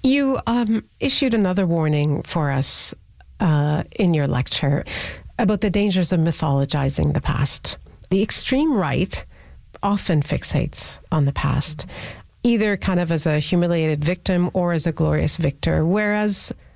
You issued another warning for us in your lecture about the dangers of mythologizing the past. The extreme right often fixates on the past, either kind of as a humiliated victim or as a glorious victor, whereas